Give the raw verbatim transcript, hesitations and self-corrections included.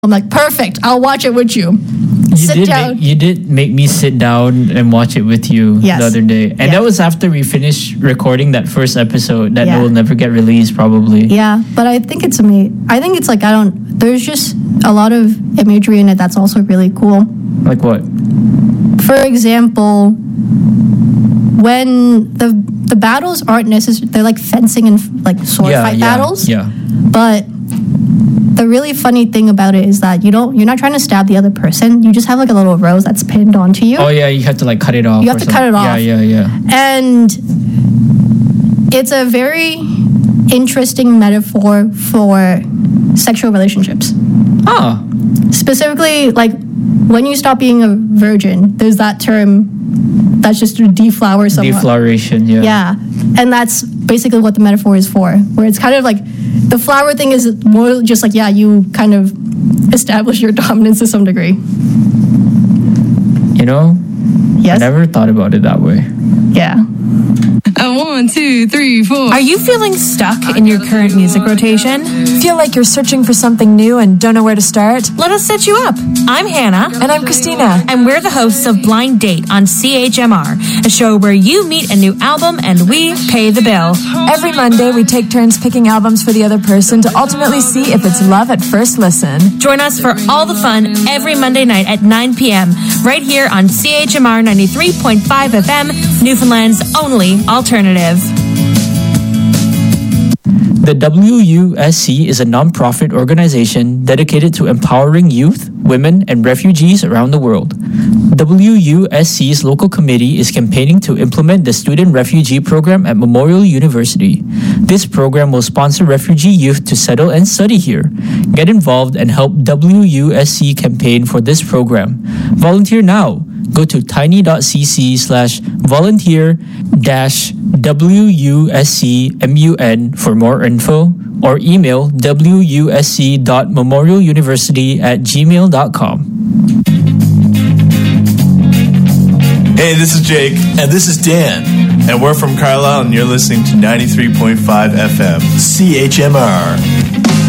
I'm like, perfect. I'll watch it with you. You Sit did down. Make, you did make me sit down and watch it with you Yes. the other day. And Yeah. that was after we finished recording that first episode that Yeah. will never get released probably. Yeah, but I think it's amazing. I think it's like, I don't, there's just a lot of imagery in it that's also really cool. Like what? For example, when the the battles aren't necessary, they're like fencing and like sword Yeah, fight yeah, battles. yeah. But the really funny thing about it is that you don't, you're not trying to stab the other person. You just have like a little rose that's pinned onto you. Oh yeah, you have to like cut it off. You have or to cut it something. off. Yeah, yeah, yeah. And it's a very interesting metaphor for sexual relationships. Ah, Specifically, like when you stop being a virgin, there's that term that's just to deflower someone. defloration. Yeah. Yeah. And that's basically what the metaphor is for, where it's kind of like the flower thing is more just like, yeah, you kind of establish your dominance to some degree. You know, I Yes. never thought about it that way. Yeah. A one, two, three, four. Are you feeling stuck in your current music rotation? Feel like you're searching for something new and don't know where to start? Let us set you up. I'm Hannah. And I'm Christina. And we're the hosts of Blind Date on C H M R, a show where you meet a new album and we pay the bill. Every Monday, we take turns picking albums for the other person to ultimately see if it's love at first listen. Join us for all the fun every Monday night at nine p.m. right here on C H M R ninety-three point five F M, Newfoundland's only alternative. The W U S C is a non-profit organization dedicated to empowering youth, women, and refugees around the world. W U S C's local committee is campaigning to implement the Student Refugee Program at Memorial University. This program will sponsor refugee youth to settle and study here. Get involved and help W U S C campaign for this program. Volunteer now. Go to tiny.cc slash volunteer dash WUSCMUN for more info or email wusc.memorialuniversity at gmail.com. Hey, this is Jake. And this is Dan. And we're from Carlisle, and you're listening to ninety-three point five F M. C H M R.